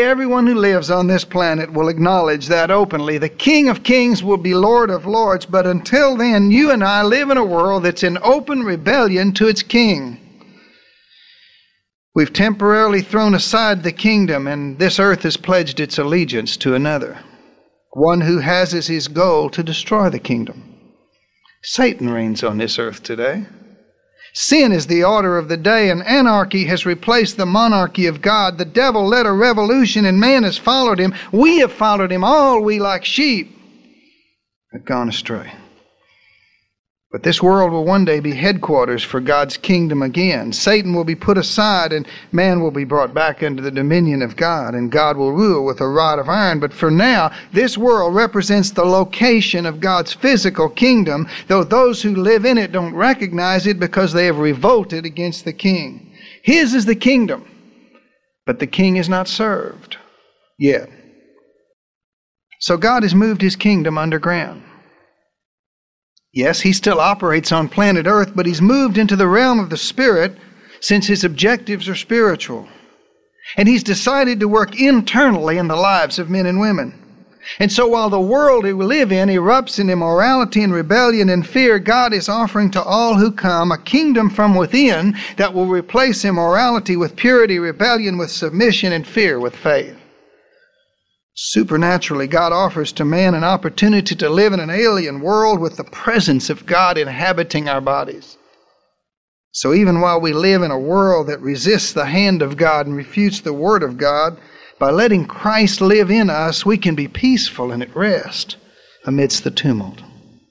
everyone who lives on this planet will acknowledge that openly. The King of Kings will be Lord of Lords, but until then, you and I live in a world that's in open rebellion to its King. We've temporarily thrown aside the kingdom, and this earth has pledged its allegiance to another, one who has as his goal to destroy the kingdom. Satan reigns on this earth today. Sin is the order of the day, and anarchy has replaced the monarchy of God. The devil led a revolution, and man has followed him. We have followed him. All we, like sheep, have gone astray. But this world will one day be headquarters for God's kingdom again. Satan will be put aside, and man will be brought back under the dominion of God, and God will rule with a rod of iron. But for now, this world represents the location of God's physical kingdom, though those who live in it don't recognize it because they have revolted against the king. His is the kingdom, but the king is not served yet. So God has moved his kingdom underground. Yes, he still operates on planet Earth, but he's moved into the realm of the Spirit since his objectives are spiritual. And he's decided to work internally in the lives of men and women. And so while the world we live in erupts in immorality and rebellion and fear, God is offering to all who come a kingdom from within that will replace immorality with purity, rebellion with submission, and fear with faith. Supernaturally, God offers to man an opportunity to live in an alien world with the presence of God inhabiting our bodies. So even while we live in a world that resists the hand of God and refutes the Word of God, by letting Christ live in us, we can be peaceful and at rest amidst the tumult.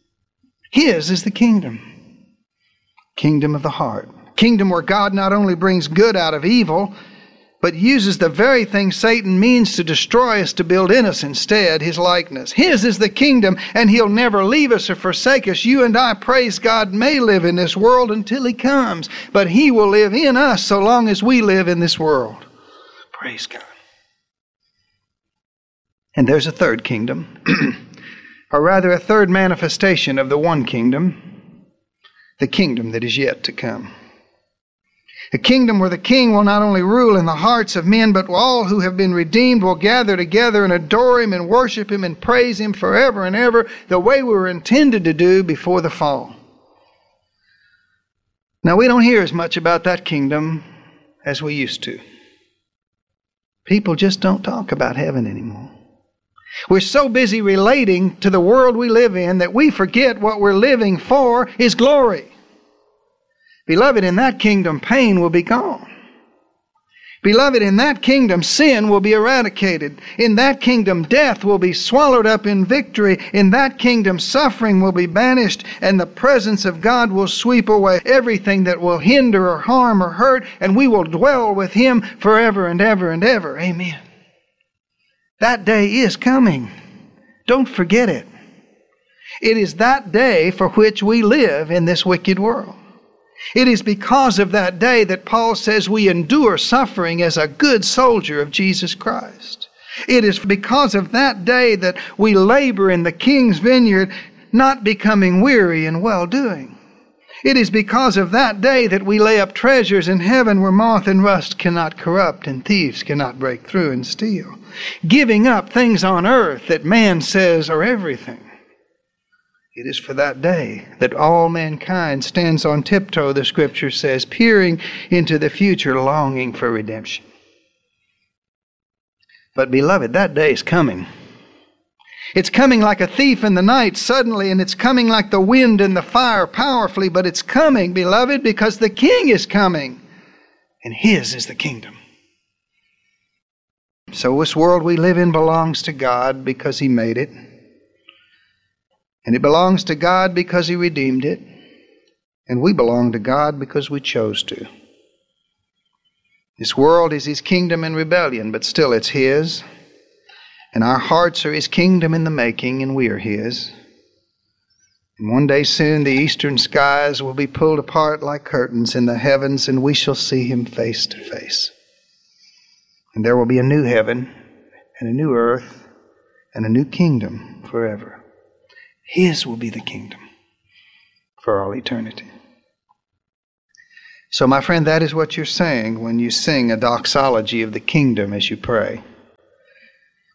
His is the kingdom. Kingdom of the heart. Kingdom where God not only brings good out of evil, but uses the very thing Satan means to destroy us to build in us instead, his likeness. His is the kingdom, and he'll never leave us or forsake us. You and I, praise God, may live in this world until he comes, but he will live in us so long as we live in this world. Praise God. And there's a third kingdom, or rather a third manifestation of the one kingdom, the kingdom that is yet to come. A kingdom where the king will not only rule in the hearts of men, but all who have been redeemed will gather together and adore him and worship him and praise him forever and ever, the way we were intended to do before the fall. Now, we don't hear as much about that kingdom as we used to. People just don't talk about heaven anymore. We're so busy relating to the world we live in that we forget what we're living for is glory. Beloved, in that kingdom, pain will be gone. Beloved, in that kingdom, sin will be eradicated. In that kingdom, death will be swallowed up in victory. In that kingdom, suffering will be banished, and the presence of God will sweep away everything that will hinder or harm or hurt, and we will dwell with him forever and ever and ever. Amen. That day is coming. Don't forget it. It is that day for which we live in this wicked world. It is because of that day that Paul says we endure suffering as a good soldier of Jesus Christ. It is because of that day that we labor in the King's vineyard, not becoming weary in well-doing. It is because of that day that we lay up treasures in heaven where moth and rust cannot corrupt and thieves cannot break through and steal. Giving up things on earth that man says are everything. It is for that day that all mankind stands on tiptoe, the Scripture says, peering into the future, longing for redemption. But beloved, that day is coming. It's coming like a thief in the night suddenly, and it's coming like the wind and the fire powerfully, but it's coming, beloved, because the King is coming, and his is the kingdom. So this world we live in belongs to God because he made it. And it belongs to God because he redeemed it. And we belong to God because we chose to. This world is his kingdom in rebellion, but still it's his. And our hearts are his kingdom in the making, and we are his. And one day soon the eastern skies will be pulled apart like curtains in the heavens, and we shall see him face to face. And there will be a new heaven and a new earth and a new kingdom forever. His will be the kingdom for all eternity. So, my friend, that is what you're saying when you sing a doxology of the kingdom as you pray.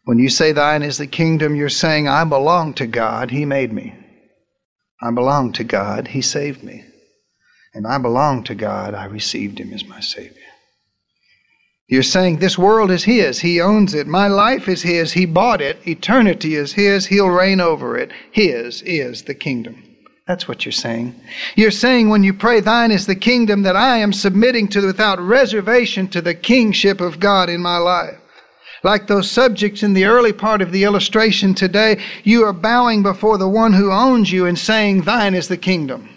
When you say thine is the kingdom, you're saying, I belong to God. He made me. I belong to God. He saved me. And I belong to God. I received Him as my Savior. You're saying this world is His. He owns it. My life is His. He bought it. Eternity is His. He'll reign over it. His is the kingdom. That's what you're saying. You're saying when you pray, thine is the kingdom, that I am submitting to without reservation to the kingship of God in my life. Like those subjects in the early part of the illustration today, you are bowing before the one who owns you and saying, thine is the kingdom.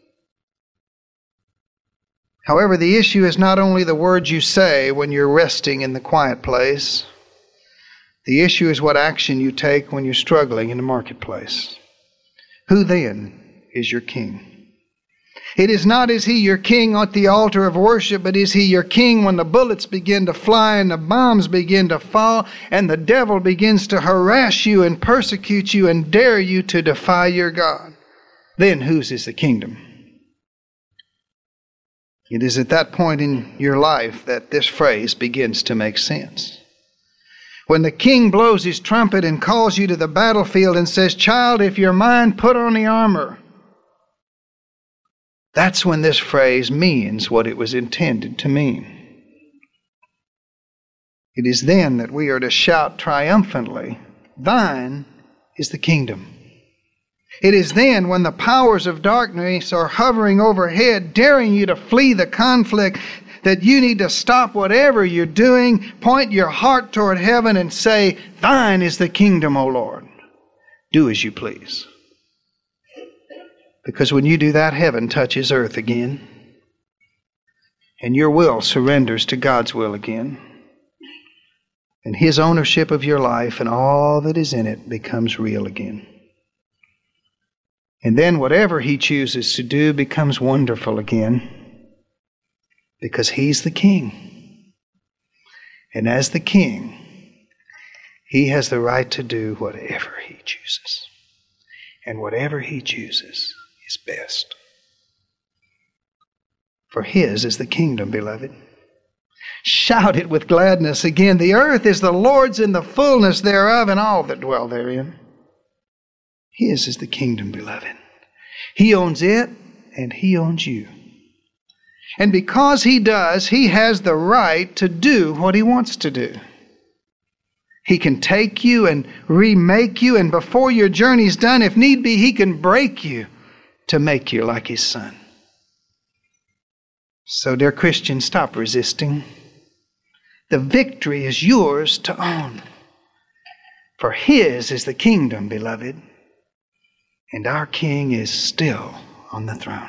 However, the issue is not only the words you say when you're resting in the quiet place. The issue is what action you take when you're struggling in the marketplace. Who then is your king? It is not, is He your king at the altar of worship, but is He your king when the bullets begin to fly and the bombs begin to fall and the devil begins to harass you and persecute you and dare you to defy your God? Then whose is the kingdom? It is at that point in your life that this phrase begins to make sense. When the king blows his trumpet and calls you to the battlefield and says, child, if you're mine, put on the armor. That's when this phrase means what it was intended to mean. It is then that we are to shout triumphantly, thine is the kingdom. It is then when the powers of darkness are hovering overhead, daring you to flee the conflict, that you need to stop whatever you're doing, point your heart toward heaven and say, thine is the kingdom, O Lord. Do as you please. Because when you do that, heaven touches earth again. And your will surrenders to God's will again. And His ownership of your life and all that is in it becomes real again. And then whatever He chooses to do becomes wonderful again. Because He's the king. And as the king, He has the right to do whatever He chooses. And whatever He chooses is best. For His is the kingdom, beloved. Shout it with gladness again. The earth is the Lord's and the fullness thereof and all that dwell therein. His is the kingdom, beloved. He owns it and He owns you. And because He does, He has the right to do what He wants to do. He can take you and remake you, and before your journey's done, if need be, He can break you to make you like His Son. So, dear Christian, stop resisting. The victory is yours to own. For His is the kingdom, beloved. And our King is still on the throne.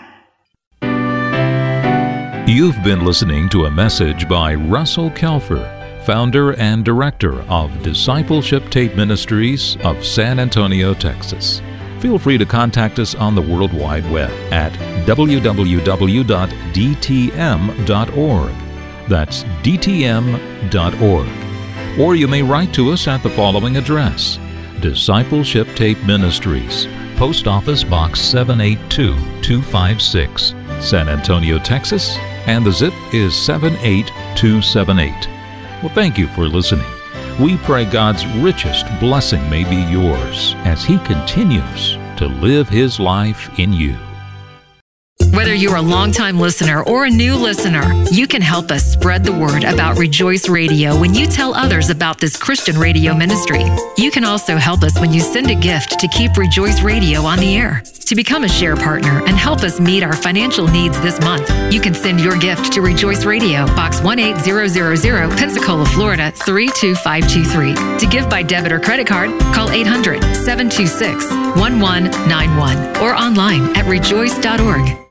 You've been listening to a message by Russell Kelfer, founder and director of Discipleship Tape Ministries of San Antonio, Texas. Feel free to contact us on the World Wide Web at www.dtm.org. That's dtm.org. Or you may write to us at the following address: Discipleship Tape Ministries, Post Office Box 782256, San Antonio, Texas, and the zip is 78278. Well, thank you for listening. We pray God's richest blessing may be yours as He continues to live His life in you. Whether you're a longtime listener or a new listener, you can help us spread the word about Rejoice Radio when you tell others about this Christian radio ministry. You can also help us when you send a gift to keep Rejoice Radio on the air. To become a share partner and help us meet our financial needs this month, you can send your gift to Rejoice Radio, Box 18000, Pensacola, Florida 32523. To give by debit or credit card, call 800-726-1191 or online at rejoice.org.